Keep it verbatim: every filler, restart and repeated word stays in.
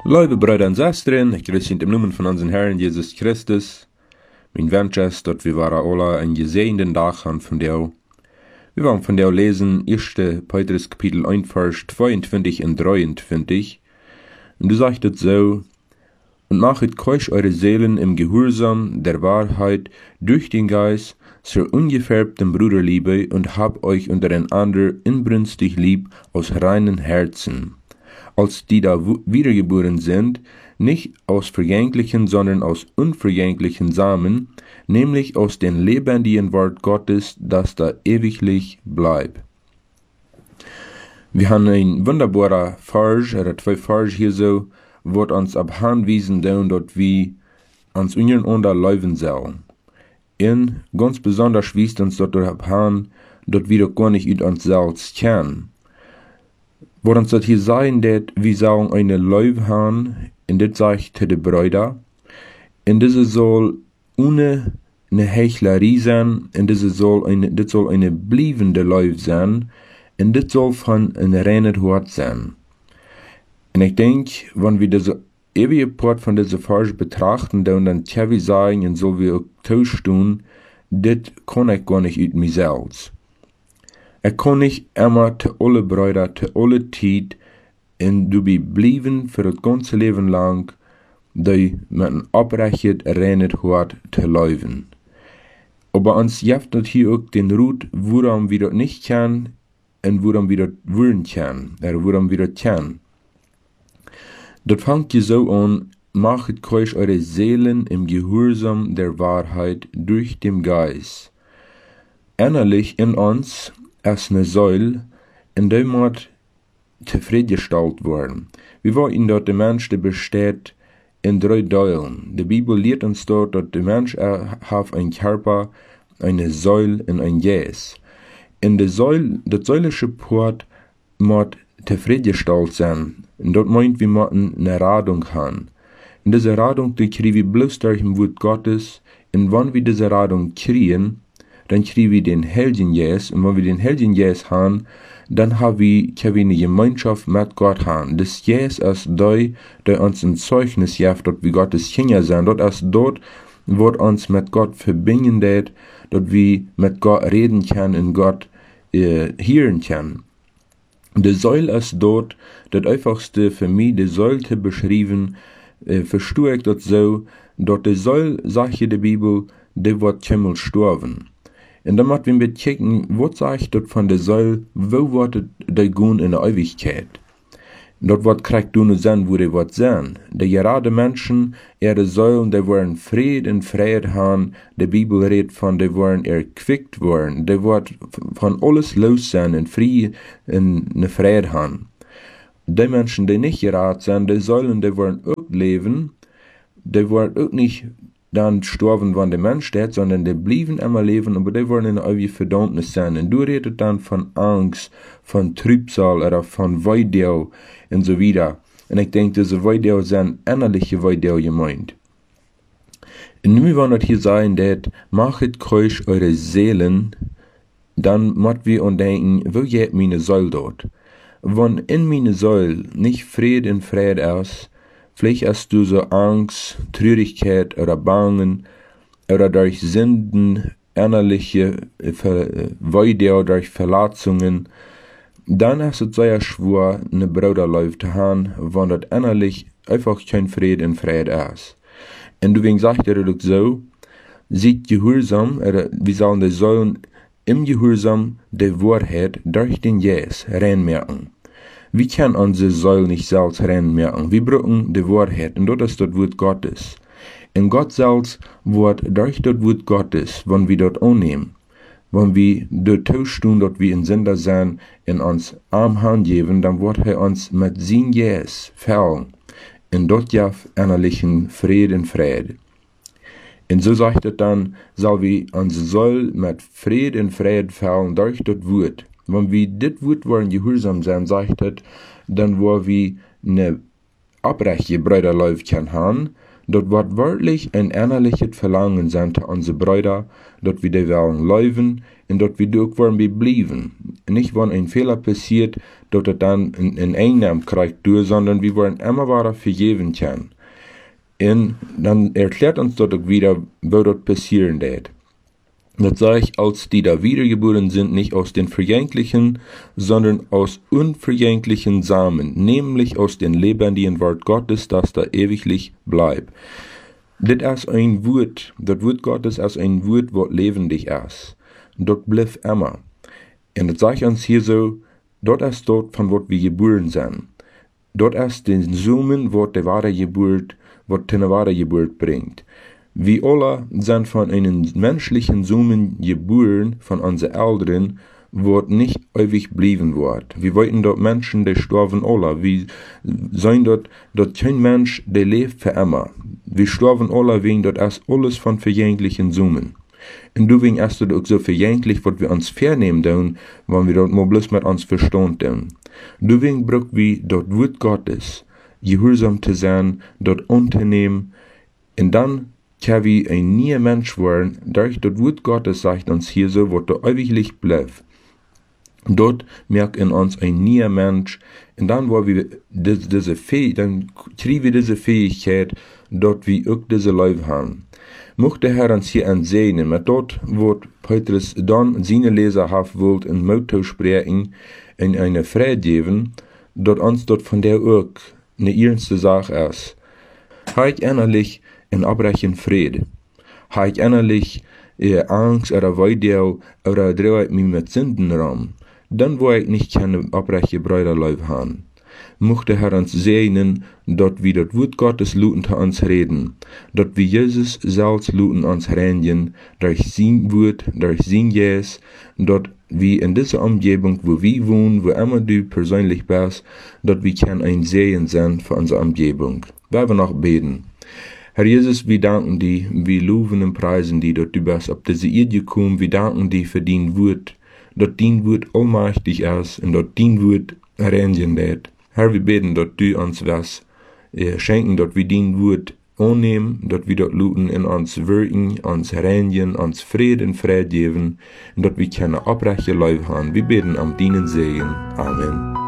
Liebe Brüder und Schwestern, ich grüße in dem Namen von unserem Herrn Jesus Christus. Mein Wunsch ist, dass wir alle einen gesegneten Tag haben von dir. Wir wollen von dir lesen, erster Petrus Kapitel eins, Vers zweiundzwanzig und dreiundzwanzig. Und du sagst es so: Und machet keusch eure Seelen im Gehorsam der Wahrheit durch den Geist zur ungefärbten Bruderliebe und habt euch untereinander inbrünstig lieb aus reinen Herzen, als die da wiedergeboren sind, nicht aus vergänglichen, sondern aus unvergänglichen Samen, nämlich aus dem lebendigen Wort Gottes, das da ewiglich bleibt. Wir haben ein wunderbarer Vers, oder zwei Vers hier so, wird uns abhanwiesen, dort wie uns unseren unterlaufen sollen. Und ganz besonders wies uns dort abhan, dort wir doch gar nicht ut uns selbst kennen. Wo uns das hier sagen, dat wir sollen eine Leib haben, und das sagt zu den Brüdern, und diese soll ohne eine Heuchlerie sein, und diese soll eine, das soll eine bliebende Leib sein, und das soll von einem reinen Hort sein. Und ich denke, wenn wir diese ewige Part von dieser Vers betrachten, dann dann können wir sagen, und so wir auch tun, das kann ich gar nicht ut mir selbst. Ich kann nicht immer zu alle Brüder, zu alle Zeit, und du blieben für das ganze Leben lang, die mit einem oprechtet, reinen Hort zu leben. Aber uns jeft das hier auch den Rut, woran wir das nicht kennen, und woran wir das wollen können, oder woran wir das kennen. Das fängt hier so an: Machet keusch eure Seelen im Gehorsam der Wahrheit durch den Geist. Innerlich in uns ist eine Säule, in der muss zufriedengestellt werden. Wir wollen dort der Mensch, der besteht in drei Teilen. Die Bibel lehrt uns dort, dass der Mensch hat einen Körper, eine Säule und ein Geist. In der Säule, das säulische Port muss zufriedengestellt sein. Und dort meint, wir müssen eine Radung haben. Und diese Radung, die kriegen wir bloß durch das Wort Gottes. Und wenn wir diese Radung kriegen, dann kriegen wir den Heiligen Geist. Und wenn wir den Heiligen Geist haben, dann haben wir, können wir eine Gemeinschaft mit Gott haben. Das Geist ist der, der uns ein Zeugnis gibt, dass wir Gottes Kinder sind. Dort ist dort, wo uns mit Gott verbinden, dass wir mit Gott reden können und Gott äh, hören können. Die Säule ist dort, das einfachste für mich, die Säule zu beschreiben, äh, verstehe ich das so, dort die Säule, sagt hier die Bibel, die wird Himmel sterben. Und dann müssen wir checken, was sagt dort von der Säule, wo wird die gehen in der Ewigkeit? Dort wird kriegt du nur sein, wo die wird sein. Die gerade Menschen, ihre Säulen, die wollen Fried und Freiheit haben. Die Bibel redet von, die wollen erquickt werden. Die wird von alles los sein und Fried und eine Freiheit haben. Die Menschen, die nicht gerade sind, die Säulen, die wollen auch leben. Die wollen auch nicht dann sterben, wenn der Mensch steht, sondern die blieben immer leben, aber die wollen in der ewige Verdammnis sein. Und du redest dann von Angst, von Trübsal oder von Weidel und so weiter. Und ich denke, diese Weidel sind innerliche Weidel gemeint. Und nun wollen wir hier sagen, dass machet keusch eure Seelen, dann müssen wir uns denken, wo geht meine Säule dort? Wenn in meine Säule nicht Fried und Friede ist, vielleicht hast du so Angst, Traurigkeit oder Bangen oder durch Sünden, innerliche Weide durch Verletzungen, dann ist es sehr schwer, eine Bruderleib zu haben, wenn das innerlich einfach kein Frieden und Friede ist. Und deswegen sagt er auch so: Seid gehorsam, oder wir sollen die Säulen im Gehorsam der Wahrheit durch den Geist reinmerken. Wir können unsere Säule nicht selbst reinmerken. Wir brauchen die Wahrheit, und das ist das Wort Gottes. Und Gott selbst wird durch das Wort Gottes, wenn wir dort annehmen, wenn wir dort tun, dass wir in Sünder sind, in uns Arm Hand geben, dann wird er uns mit seinem Geist füllen. Und dort ja innerlichen Frieden und Friede. Und so sagt er dann, soll wir unsere Säule mit Frieden und Friede füllen durch das Wort. Wenn wir dit Wort wollen gehorsam sein, sagt er, dann wollen wir eine abrechte Bruderleib haben, dort wird wirklich ein innerliches Verlangen sein zu unsere Brüder, dort wir die wollen leben und dort wir auch wollen bleiben. Nicht, wenn ein Fehler passiert, dort er dann in, in Einnahmen kriegt, sondern wir wollen immer weiter vergeben können. Und dann erklärt uns dort auch wieder, wo dort passieren wird. Das sage ich, als die da wiedergeboren sind, nicht aus den vergänglichen, sondern aus unvergänglichen Samen, nämlich aus dem lebendigen Wort Gottes, das da ewiglich bleibt. Das ist ein Wort, das Wort Gottes ist ein Wort, was lebendig ist. Dort bleibt immer. Und das sage ich uns hier so, dort ist dort, von was wir geboren sind. Dort ist den Samen, was die wahre Geburt, was eine wahre Geburt bringt. Wir alle sind von einem menschlichen Samen geboren, von unseren Eltern, wo nicht ewig bleiben wird. Wir wollten dort Menschen, die sterben alle. Wir sehen dort, dort kein Mensch, der lebt für immer. Wir sterben alle wegen dort ist alles von vergänglichen Samen. Und deswegen ist es auch so vergänglich, was wir uns vernehmen tun, wenn wir dort mal bloß mit uns Verstand tun. Deswegen brauchen wir dort Wort Gottes, gehorsam zu sein, dort unternehmen, und dann kann wir ein neuer Mensch werden, durch das Wort Gottes sagt uns hier so, was da ewiglich bleibt. Dort merkt in uns ein neuer Mensch, und dann wollen wir diese, diese Fähigkeit, dann kriegen wir diese Fähigkeit, dort wir auch diese Leben haben. Mocht der Herr uns hier ansehen, mit dort, wo Petrus dann seine Leser haben wollt, in Motto sprechen, in eine Freude geben, dort uns dort von der auch eine ernste Sache ist. Halt innerlich in abbrechen Friede. Halt innerlich äh, Angst oder Weidel oder dreht mich mit Sünden rum, dann wo ich nicht keine abbreche Brüderleib haben. Mocht der Herr uns segnen, dort wie das Wort Gottes luten zu uns reden, dort wie Jesus selbst luten uns reinigen, durch sein Wort, durch sein Jes, dort wie in dieser Umgebung, wo wir wohnen, wo immer du persönlich bist, dort wie kann ein Segen sein für unsere Umgebung. Wir werden noch beten. Herr Jesus, wir danken dir, wir loben und preisen dir, dass du bist auf diese Erde gekommen, wir danken dir für dein Wort, dass dein Wort allmächtig ist und dass dein Wort reinigen wird. Herr, wir beten, dass du uns was äh, schenken, dass wir dein Wort annehmen, dass wir dort luten in uns wirken, uns reinigen, uns Frieden und Frieden geben und dass wir keine abbreche Leib haben. Wir beten am deinen Segen. Amen.